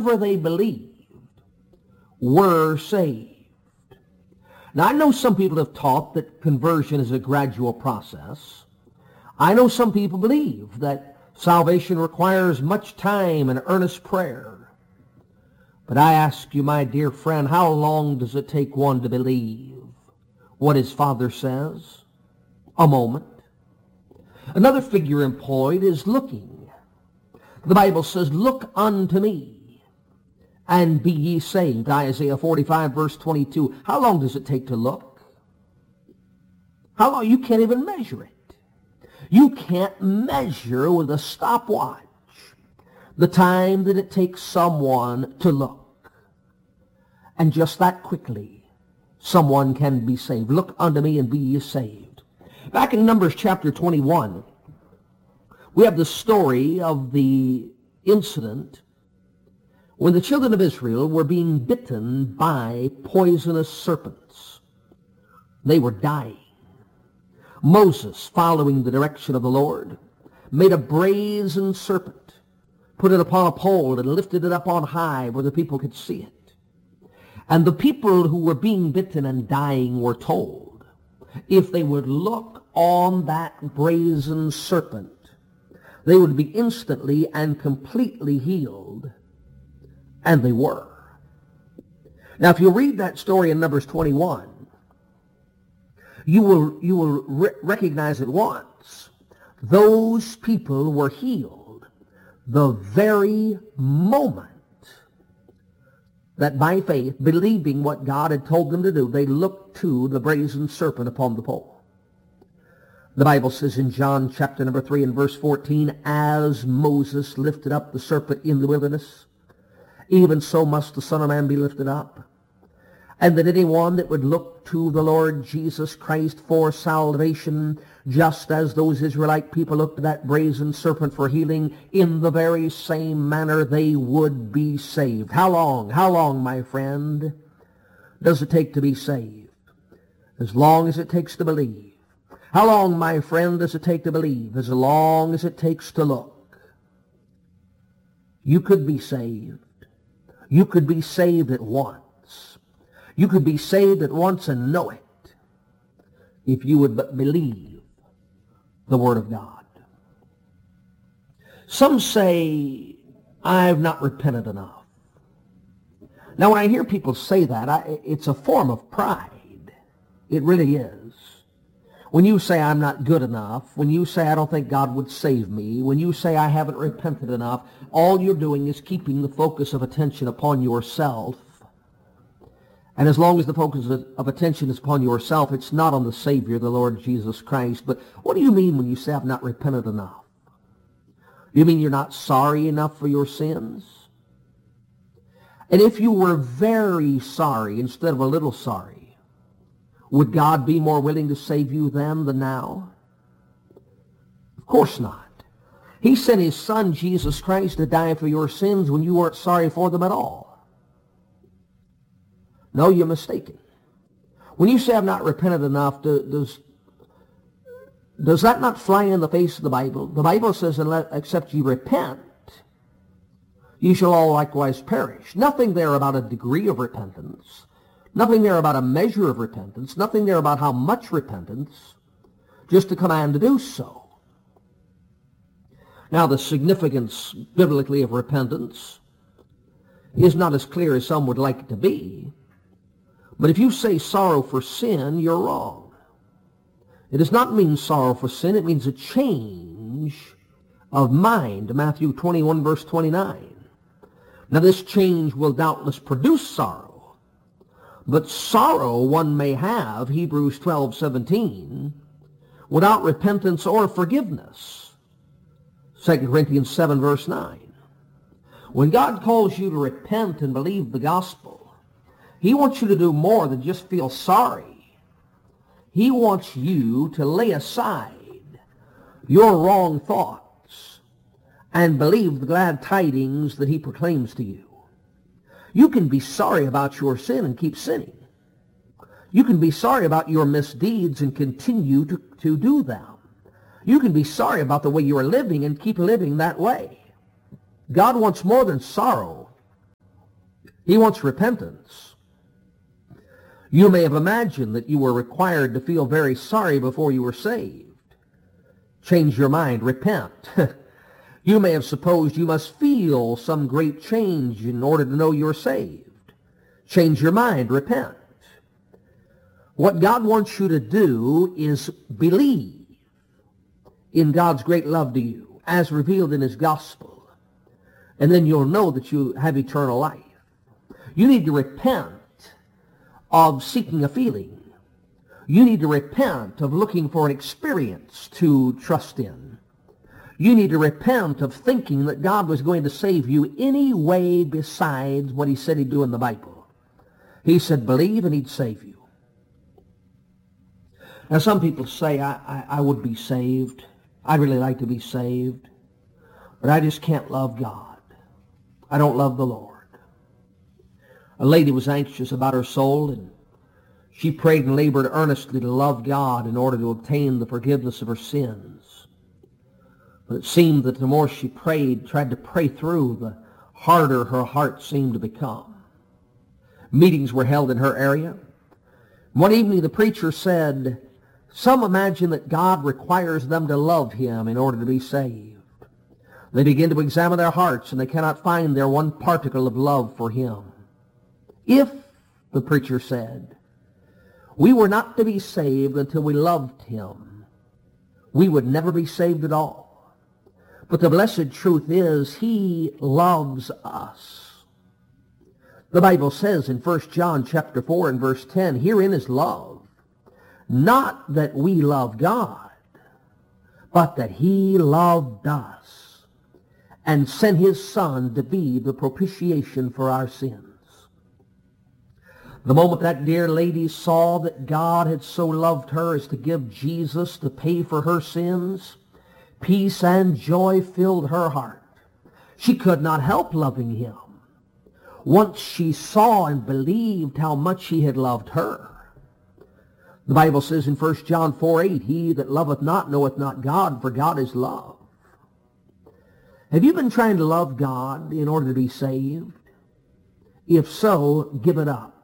whoever they believed were saved. Now, I know some people have taught that conversion is a gradual process. I know some people believe that salvation requires much time and earnest prayer. But I ask you, my dear friend, how long does it take one to believe what his Father says? A moment. Another figure employed is looking. The Bible says, "Look unto me, and be ye saved." Isaiah 45, verse 22. How long does it take to look? How long? You can't even measure it. You can't measure with a stopwatch the time that it takes someone to look. And just that quickly, someone can be saved. Look unto me and be ye saved. Back in Numbers chapter 21, we have the story of the incident when the children of Israel were being bitten by poisonous serpents. They were dying. Moses, following the direction of the Lord, made a brazen serpent, put it upon a pole, and lifted it up on high where the people could see it. And the people who were being bitten and dying were told, if they would look on that brazen serpent, they would be instantly and completely healed. And they were. Now, if you read that story in Numbers 21, you will recognize at once those people were healed the very moment that by faith, believing what God had told them to do, they looked to the brazen serpent upon the pole. The Bible says in John chapter number 3 and verse 14, as Moses lifted up the serpent in the wilderness, even so must the Son of Man be lifted up. And that anyone that would look to the Lord Jesus Christ for salvation, just as those Israelite people looked to that brazen serpent for healing, in the very same manner they would be saved. How long, my friend, does it take to be saved? As long as it takes to believe. How long, my friend, does it take to believe? As long as it takes to look. You could be saved. You could be saved at once. You could be saved at once and know it if you would but believe the Word of God. Some say, I've not repented enough. Now, when I hear people say that, it's a form of pride. It really is. When you say I'm not good enough, when you say I don't think God would save me, when you say I haven't repented enough, all you're doing is keeping the focus of attention upon yourself. And as long as the focus of attention is upon yourself, it's not on the Savior, the Lord Jesus Christ. But what do you mean when you say I've not repented enough? You mean you're not sorry enough for your sins? And if you were very sorry instead of a little sorry, would God be more willing to save you then than now? Of course not. He sent his Son, Jesus Christ, to die for your sins when you weren't sorry for them at all. No, you're mistaken. When you say I've not repented enough, does that not fly in the face of the Bible? The Bible says, except ye repent, ye shall all likewise perish. Nothing there about a degree of repentance. Nothing there about a measure of repentance. Nothing there about how much repentance. Just a command to do so. Now, the significance biblically of repentance is not as clear as some would like it to be. But if you say sorrow for sin, you're wrong. It does not mean sorrow for sin. It means a change of mind. Matthew 21, verse 29. Now, this change will doubtless produce sorrow. But sorrow one may have, Hebrews 12, 17, without repentance or forgiveness. 2 Corinthians 7, verse 9. When God calls you to repent and believe the gospel, he wants you to do more than just feel sorry. He wants you to lay aside your wrong thoughts and believe the glad tidings that he proclaims to you. You can be sorry about your sin and keep sinning. You can be sorry about your misdeeds and continue to do them. You can be sorry about the way you are living and keep living that way. God wants more than sorrow He wants repentance. You may have imagined that you were required to feel very sorry before you were saved. Change your mind. Repent. You may have supposed you must feel some great change in order to know you're saved. Change your mind. Repent. What God wants you to do is believe in God's great love to you as revealed in his gospel. And then you'll know that you have eternal life. You need to repent of seeking a feeling. You need to repent of looking for an experience to trust in. You need to repent of thinking that God was going to save you any way besides what he said he'd do in the Bible. He said, believe and he'd save you. Now, some people say, I would be saved. I'd really like to be saved. But I just can't love God. I don't love the Lord. A lady was anxious about her soul, and she prayed and labored earnestly to love God in order to obtain the forgiveness of her sins. But it seemed that the more she prayed, tried to pray through, the harder her heart seemed to become. Meetings were held in her area. One evening the preacher said, some imagine that God requires them to love him in order to be saved. They begin to examine their hearts, and they cannot find their one particle of love for him. If, the preacher said, we were not to be saved until we loved him, we would never be saved at all. But the blessed truth is, he loves us. The Bible says in 1 John chapter 4 and verse 10, herein is love, not that we love God, but that he loved us and sent his Son to be the propitiation for our sins. The moment that dear lady saw that God had so loved her as to give Jesus to pay for her sins, peace and joy filled her heart. She could not help loving him. Once she saw and believed how much he had loved her. The Bible says in 1 John 4:8, he that loveth not knoweth not God, for God is love. Have you been trying to love God in order to be saved? If so, give it up.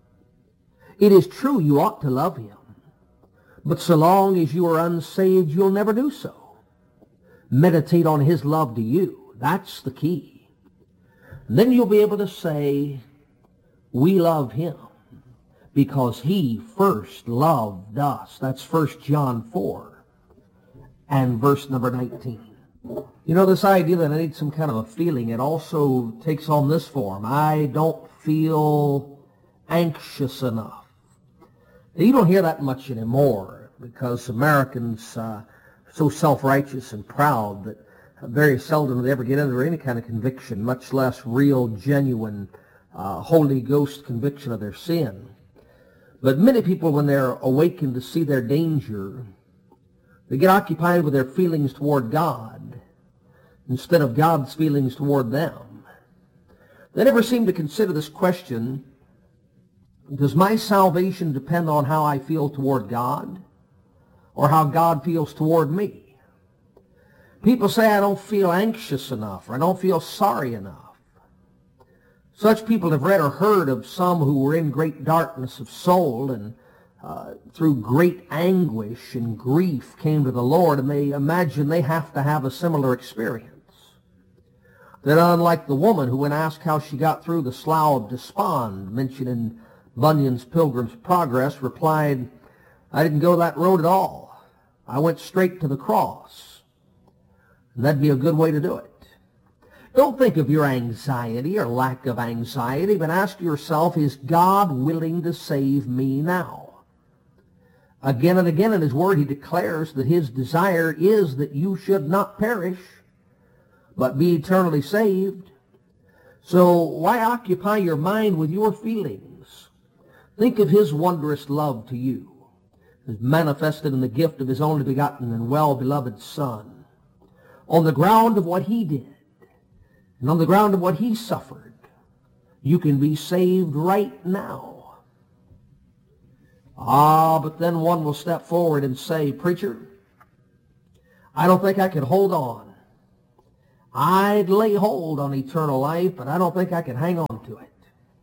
It is true you ought to love him, but so long as you are unsaved, you'll never do so. Meditate on his love to you. That's the key. And then you'll be able to say, we love him because he first loved us. That's 1 John 4 and verse number 19. You know, this idea that I need some kind of a feeling, it also takes on this form. I don't feel anxious enough. You don't hear that much anymore because Americans are so self-righteous and proud that very seldom they ever get under any kind of conviction, much less real, genuine, Holy Ghost conviction of their sin. But many people, when they're awakened to see their danger, they get occupied with their feelings toward God instead of God's feelings toward them. They never seem to consider this question, does my salvation depend on how I feel toward God or how God feels toward me? People say, I don't feel anxious enough, or I don't feel sorry enough. Such people have read or heard of some who were in great darkness of soul and through great anguish and grief came to the Lord, and they imagine they have to have a similar experience. That unlike the woman who, when asked how she got through the Slough of Despond, mentioned in Bunyan's Pilgrim's Progress, replied, I didn't go that road at all. I went straight to the cross. And that'd be a good way to do it. Don't think of your anxiety or lack of anxiety, but ask yourself, is God willing to save me now? Again and again in his word he declares that his desire is that you should not perish, but be eternally saved. So why occupy your mind with your feelings? Think of his wondrous love to you, as manifested in the gift of his only begotten and well-beloved Son. On the ground of what he did, and on the ground of what he suffered, you can be saved right now. But then one will step forward and say, preacher, I don't think I could hold on. I'd lay hold on eternal life, but I don't think I can hang on to it.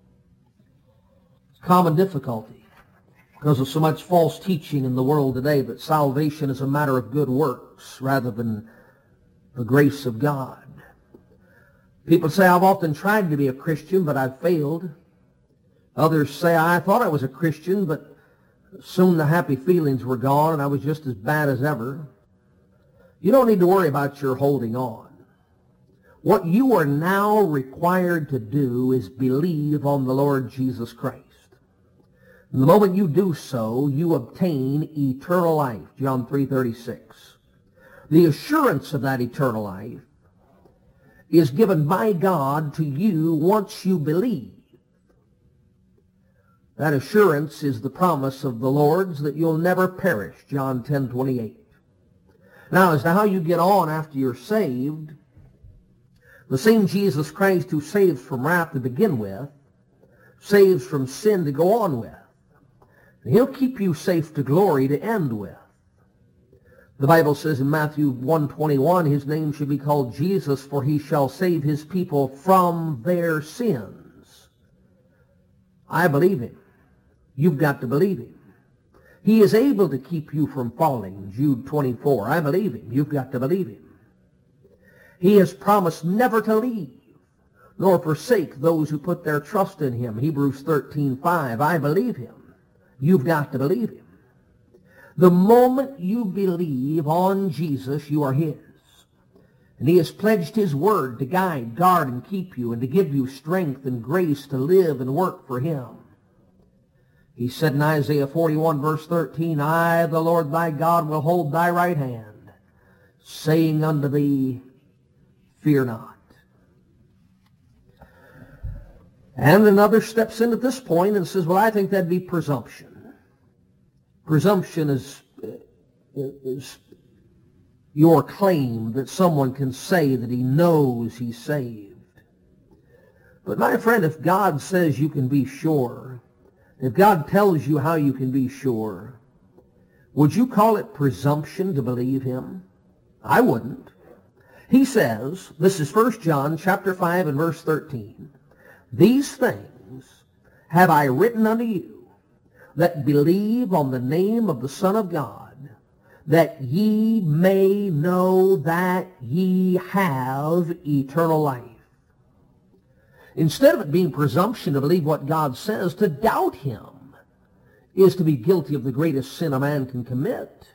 common difficulty because of so much false teaching in the world today that salvation is a matter of good works rather than the grace of God. People say, I've often tried to be a Christian, but I've failed. Others say, I thought I was a Christian, but soon the happy feelings were gone and I was just as bad as ever. You don't need to worry about your holding on. What you are now required to do is believe on the Lord Jesus Christ. And the moment you do so, you obtain eternal life, John 3:36. The assurance of that eternal life is given by God to you once you believe. That assurance is the promise of the Lord's that you'll never perish, John 10:28. Now, as to how you get on after you're saved, the same Jesus Christ who saves from wrath to begin with, saves from sin to go on with. And he'll keep you safe to glory to end with. The Bible says in Matthew 1:21, his name shall be called Jesus, for he shall save his people from their sins. I believe him. You've got to believe him. He is able to keep you from falling, Jude 24. I believe him. You've got to believe him. He has promised never to leave nor forsake those who put their trust in him, Hebrews 13:5. I believe him. You've got to believe him. The moment you believe on Jesus, you are his. And he has pledged his word to guide, guard, and keep you, and to give you strength and grace to live and work for him. He said in Isaiah 41, verse 13, I, the Lord thy God, will hold thy right hand, saying unto thee, fear not. And another steps in at this point and says, well, I think that'd be presumption. Presumption is your claim that someone can say that he knows he's saved. But my friend, if God says you can be sure, if God tells you how you can be sure, would you call it presumption to believe him? I wouldn't. He says, this is 1 John chapter 5 and verse 13, these things have I written unto you, that believe on the name of the Son of God, that ye may know that ye have eternal life. Instead of it being presumption to believe what God says, to doubt him is to be guilty of the greatest sin a man can commit.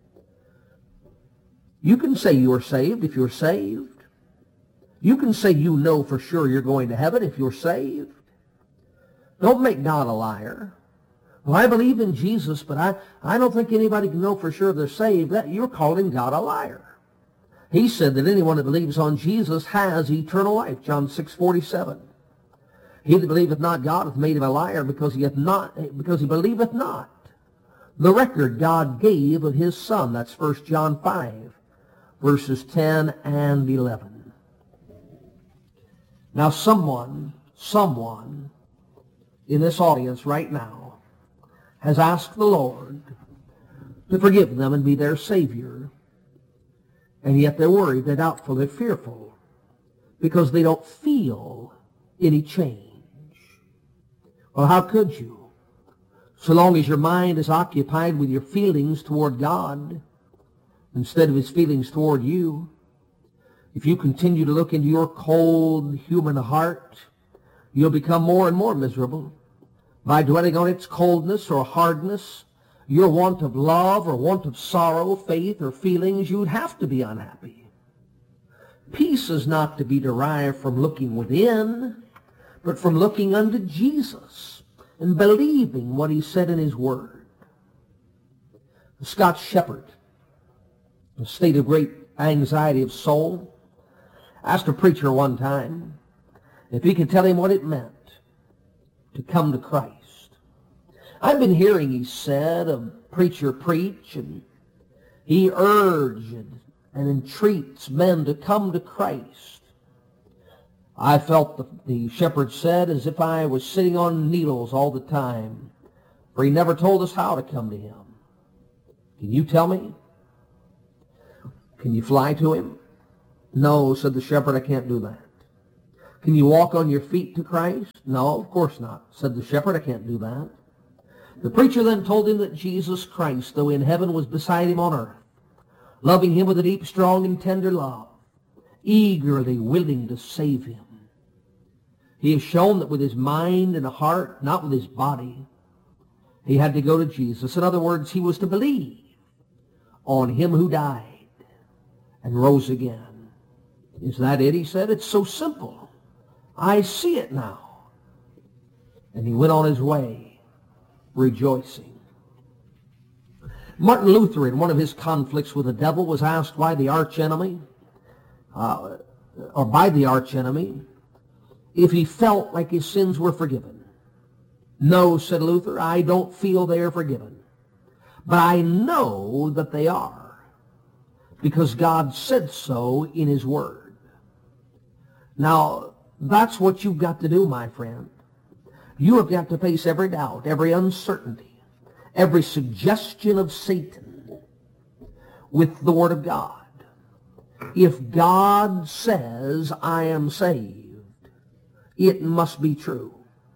You can say you are saved if you're saved. You can say you know for sure you're going to heaven if you're saved. Don't make God a liar. Well, I believe in Jesus, but I don't think anybody can know for sure they're saved. You're calling God a liar. He said that anyone that believes on Jesus has eternal life, John 6:47. He that believeth not God hath made him a liar, because he believeth not the record God gave of his Son. That's 1 John 5, verses 10 and 11. Now someone in this audience right now has asked the Lord to forgive them and be their Savior. And yet they're worried, they're doubtful, they're fearful because they don't feel any change. Well, how could you? So long as your mind is occupied with your feelings toward God instead of his feelings toward you. If you continue to look into your cold human heart, you'll become more and more miserable. By dwelling on its coldness or hardness, your want of love or want of sorrow, faith, or feelings, you'd have to be unhappy. Peace is not to be derived from looking within, but from looking unto Jesus and believing what he said in his word. The Scotch shepherd, in a state of great anxiety of soul, asked a preacher one time if he could tell him what it meant to come to Christ. I've been hearing, he said, a preacher preach, and he urged and entreats men to come to Christ. I felt, the shepherd said, as if I was sitting on needles all the time, for he never told us how to come to him. Can you tell me? Can you fly to him? No, said the shepherd, I can't do that. Can you walk on your feet to Christ? No, of course not, said the shepherd. I can't do that. The preacher then told him that Jesus Christ, though in heaven, was beside him on earth, loving him with a deep, strong, and tender love, eagerly willing to save him. He has shown that with his mind and heart, not with his body, he had to go to Jesus. In other words, he was to believe on him who died and rose again. Is that it? He said. It's so simple. I see it now. And he went on his way rejoicing. Martin Luther, in one of his conflicts with the devil, was asked why the archenemy, or by the archenemy, if he felt like his sins were forgiven. No, said Luther, I don't feel they are forgiven. But I know that they are, because God said so in his word. Now, that's what you've got to do, my friend. You have got to face every doubt, every uncertainty, every suggestion of Satan with the Word of God. If God says, I am saved, it must be true.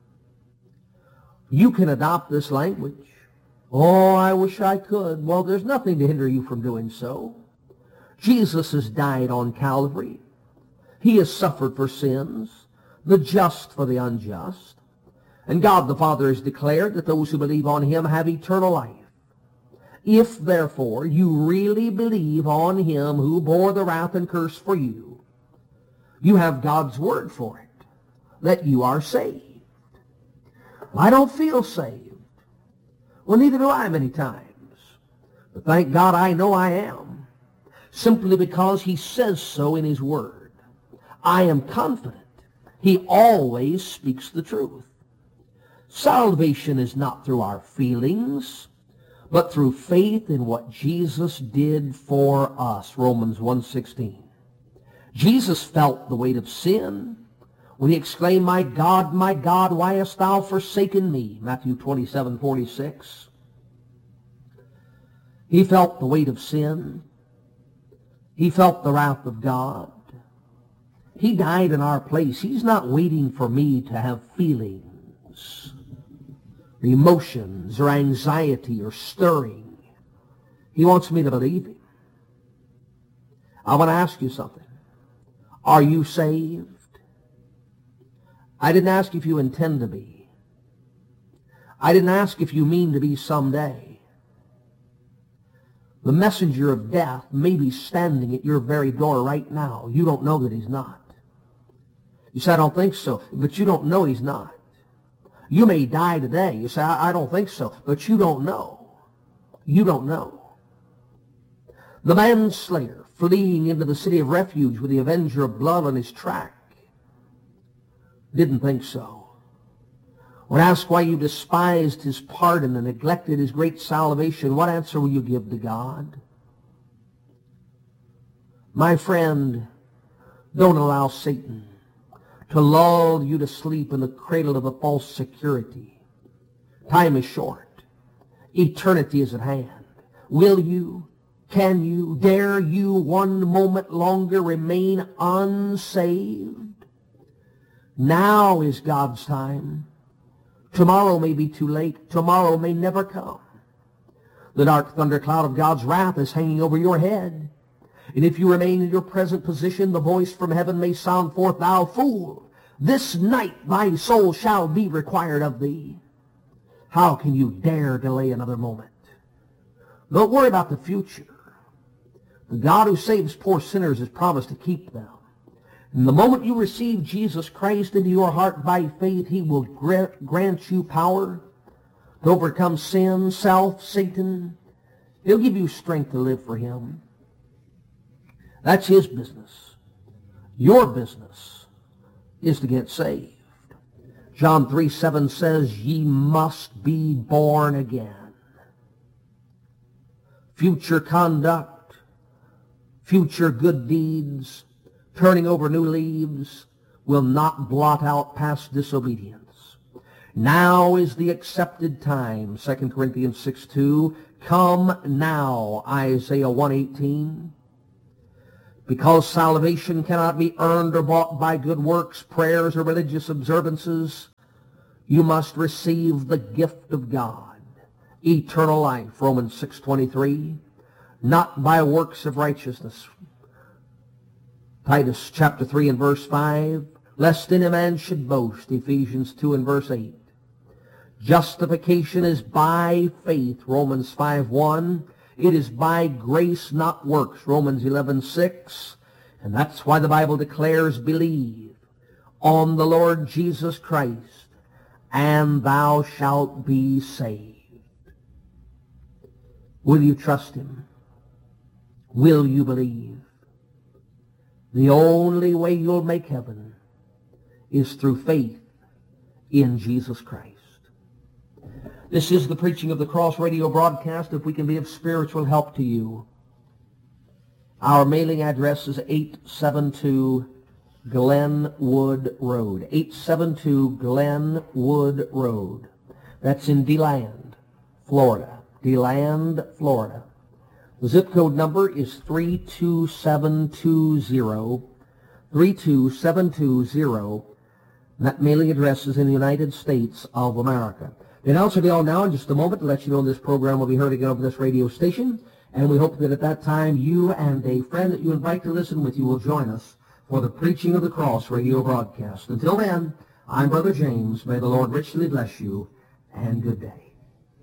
You can adopt this language. Oh, I wish I could. Well, there's nothing to hinder you from doing so. Jesus has died on Calvary. He has suffered for sins, the just for the unjust. And God the Father has declared that those who believe on him have eternal life. If, therefore, you really believe on him who bore the wrath and curse for you, you have God's word for it, that you are saved. I don't feel saved. Well, neither do I many times. But thank God I know I am, simply because he says so in his word. I am confident he always speaks the truth. Salvation is not through our feelings, but through faith in what Jesus did for us, Romans 1:16. Jesus felt the weight of sin when he exclaimed, my God, why hast thou forsaken me? Matthew 27:46. He felt the weight of sin. He felt the wrath of God. He died in our place. He's not waiting for me to have feelings, emotions, or anxiety, or stirring. He wants me to believe him. I want to ask you something. Are you saved? I didn't ask if you intend to be. I didn't ask if you mean to be someday. The messenger of death may be standing at your very door right now. You don't know that he's not. You say, I don't think so, but you don't know he's not. You may die today. You say, I don't think so, but you don't know. You don't know. The manslayer fleeing into the city of refuge with the avenger of blood on his track didn't think so. When asked why you despised his pardon and neglected his great salvation, what answer will you give to God? My friend, don't allow Satan to lull you to sleep in the cradle of a false security. Time is short. Eternity is at hand. Will you, can you, dare you one moment longer remain unsaved? Now is God's time. Tomorrow may be too late. Tomorrow may never come. The dark thundercloud of God's wrath is hanging over your head. And if you remain in your present position, the voice from heaven may sound forth, thou fool, this night thy soul shall be required of thee. How can you dare delay another moment? Don't worry about the future. The God who saves poor sinners has promised to keep them. And the moment you receive Jesus Christ into your heart by faith, he will grant you power to overcome sin, self, Satan. He'll give you strength to live for him. That's his business. Your business is to get saved. John 3:7 says, ye must be born again. Future conduct, future good deeds, turning over new leaves will not blot out past disobedience. Now is the accepted time, 2 Corinthians 6:2. Come now, Isaiah 1:18. Because salvation cannot be earned or bought by good works, prayers, or religious observances, you must receive the gift of God, eternal life, Romans 6:23, not by works of righteousness. Titus chapter 3 and verse 5, lest any man should boast, Ephesians 2 and verse 8. Justification is by faith, Romans 5:1. It is by grace, not works, Romans 11:6. And that's why the Bible declares, believe on the Lord Jesus Christ, and thou shalt be saved. Will you trust him? Will you believe? The only way you'll make heaven is through faith in Jesus Christ. This is the preaching of the Cross Radio broadcast. If we can be of spiritual help to you, our mailing address is 872 Glenwood Road. 872 Glenwood Road. That's in DeLand, Florida. DeLand, Florida. The zip code number is 32720. 32720. That mailing address is in the United States of America. The announcer will be on now in just a moment to let you know this program will be heard again over this radio station. And we hope that at that time you and a friend that you invite to listen with you will join us for the preaching of the Cross Radio broadcast. Until then, I'm Brother James. May the Lord richly bless you, and good day.